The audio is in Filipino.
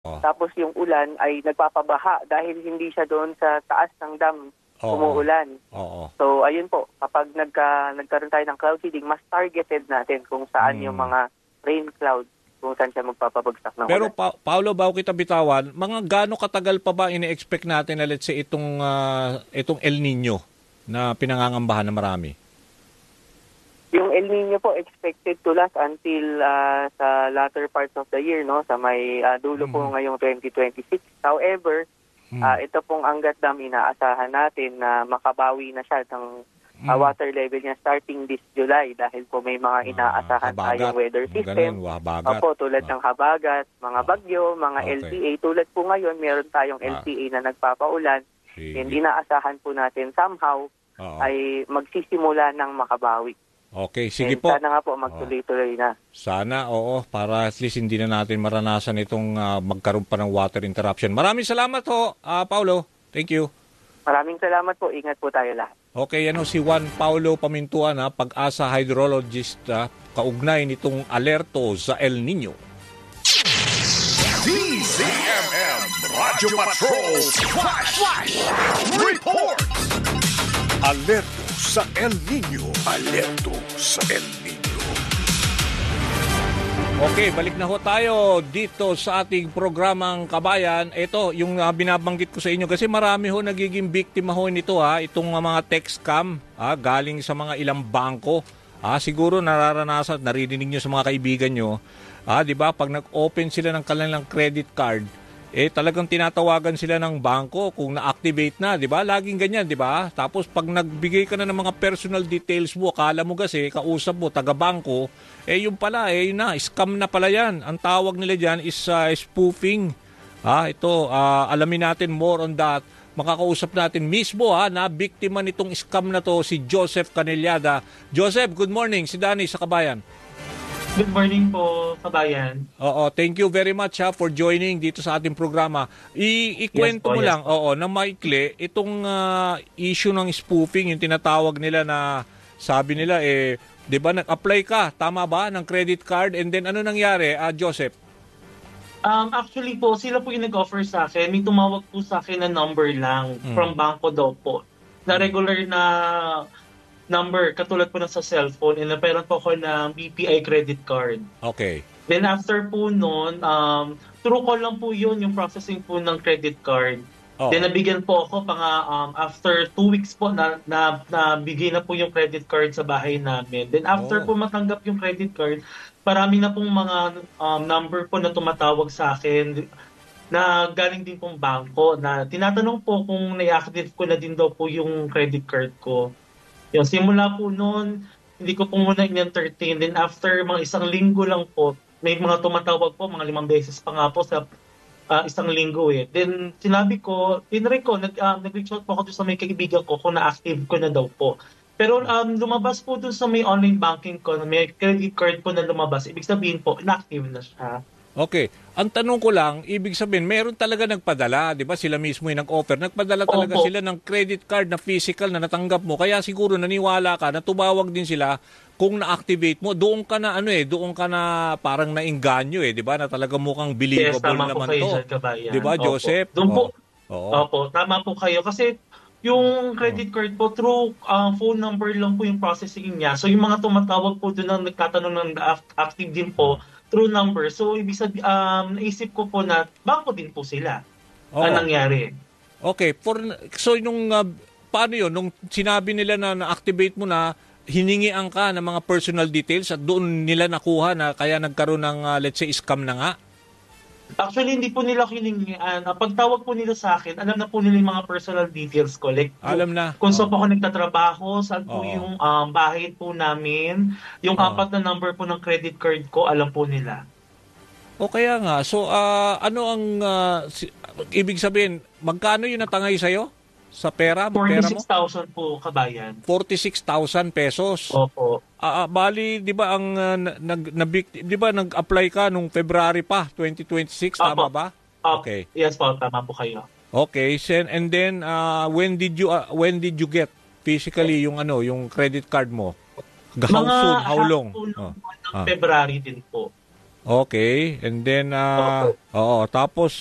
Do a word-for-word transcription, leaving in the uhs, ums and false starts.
Oh. Tapos yung ulan ay nagpapabaha dahil hindi siya doon sa taas ng dam Oo. umuulan. Oo. So ayun po, kapag nagka, nagkaroon tayo ng cloud seeding, mas targeted natin kung saan Hmm. yung mga rain cloud, kung saan siya magpapabagsak ng Pero ulan. pa- Paolo, bago kita bitawan, mga gaano katagal pa ba ine-expect natin na let's say itong, ah, itong El Nino na pinangangambahan ng marami? Yung El Nino po expected to last until ah, sa latter parts of the year, no, sa may ah, dulo po Mhm. ngayong twenty twenty-six. However, Hmm. ah, ito pong Angat Dam, inaasahan natin na makabawi na siya ng ah, Hmm. water level niya starting this July dahil po may mga inaasahan habagat, tayong weather mga system. ganun, habagat. Opo, tulad Ah. ng habagat, mga Ah. bagyo, mga Okay. L T A. Tulad po ngayon, meron tayong Ah. L T A na nagpapaulan. Sige. Hindi inaasahan po natin somehow Oo. ay magsisimula ng makabawi. Okay, sige And po. sana nga po magtuloy-tuloy na. Sana, oo, para at least hindi na natin maranasan itong ah, magkaroon pa ng water interruption. Maraming salamat ho, ah, Paulo. Thank you. Maraming salamat po. Ingat po tayo lahat. Okay, ano si Juan Paulo Pamintuan, ha, Pag-asa hydrologist, ha, kaugnay nitong alerto sa El Nino. D Z M M Radio Patrol Flash, Flash Report. Alerto sa El Nino. Alerto sa El Nino. Okay, balik na ho tayo dito sa ating programang Kabayan. Ito, yung uh, binabanggit ko sa inyo kasi marami ho nagiging biktima ho nito, ha, itong uh, mga text scam, ha, galing sa mga ilang bangko. Ha, siguro nararanasan, naririnig nyo sa mga kaibigan nyo, ha, di ba, pag nag-open sila ng kanilang credit card, eh talagang tinatawagan sila ng bangko kung na-activate na, di ba? Laging ganyan, di ba? Tapos pag nagbigay ka na ng mga personal details mo, akala mo kasi, kausap mo, taga-bangko, eh yung pala, eh yun na, scam na pala yan. Ang tawag nila dyan is uh, spoofing. Ha, ito, uh, alamin natin more on that. Makakausap natin mismo, ha, na biktima nitong scam na to, si Joseph Canellada. Joseph, good morning. Si Danny sa Kabayan. Good morning po, Kabayan. Oo, thank you very much, ha, for joining dito sa ating programa. I ikwento Yes po, mo yes lang, oo, na maikli, itong ah, issue ng spoofing, yung tinatawag nila na sabi nila, eh, di ba, nag-apply ka, tama ba, ng credit card, and then ano nangyari, ah, Joseph? Um, actually po, sila po yung nag-offer sa akin. May tumawag po sa akin na number lang Hmm. from bangko daw po. Na regular na number, katulad po na sa cellphone, and naperan po ako ng B P I credit card. Okay. Then after po noon, um, through call lang po yun, yung processing po ng credit card. Oo. Then nabigyan po ako pang um, after two weeks po na, na nabigay na po yung credit card sa bahay namin. Then after Oh. po matanggap yung credit card, parami na pong mga um, number po na tumatawag sa akin na galing din pong bangko na tinatanong po kung na-active ko na din daw po yung credit card ko. Yung simula po noon, hindi ko po muna in-entertain. Then after mga isang linggo lang po, may mga tumatawag po, mga limang beses pa nga po sa ah, isang linggo eh. Then sinabi ko, tinry ko, nag, uh, nag-reach out po ako doon sa may kaibigan ko kung na-active ko na daw po. Pero um, lumabas po doon sa may online banking ko, may credit card po na lumabas. Ibig sabihin po, inactive na siya. Okay. Ang tanong ko lang, ibig sabihin, meron talaga nagpadala, di ba? Sila mismo yung nag-offer. Nagpadala talaga Opo. sila ng credit card na physical na natanggap mo. Kaya siguro naniwala ka na tumawag din sila kung na-activate mo. Doon ka na, ano eh, doon ka na parang nainganyo eh, di ba? Na talaga mukhang Yes, believable tama po naman kayo to. dyan, Kabayan. Di ba, Opo. Joseph? Doon po, Oo. Opo, tama po kayo. Kasi yung credit card po, through uh, phone number lang po yung processing niya. So yung mga tumatawag po doon ang nagtatanong ng act- active din po, through number. So ibig sabihin, um, naisip ko po na bangko din po sila. Oo. Ang nangyari. Okay. For, so nung, uh, paano yun? Nung sinabi nila na na-activate mo na, hiningian ka ng mga personal details at doon nila nakuha na kaya nagkaroon ng, uh, let's say, scam na nga? Actually, hindi po nila hiningian. Uh, pagtawag po nila sa akin, alam na po nila yung mga personal details ko. Like, Alam na. kung saan Oo. po ako nagtatrabaho, saan po Oo. yung um, bahay po namin, yung Oo. apat na number po ng credit card ko, alam po nila. O kaya nga, so ah, ano ang ah, si- ibig sabihin, magkano yung natangay sa'yo? Sa pera, pera mo? forty-six thousand po, Kabayan. forty-six thousand pesos. Opo. Ah, ah, bali, 'di ba ang ah, na- nag nabik- 'di ba nag-apply ka nung February pa twenty twenty-six, tama Opo. ba? Opo. Okay. Yes po, tama po kayo. Okay, sen and then ah, when did you ah, when did you get physically yung ano, yung credit card mo? How Mga soon? How long? hapon ng Oh. buwan ng Ah. February din po. Okay. And then, ah, oo. Tapos,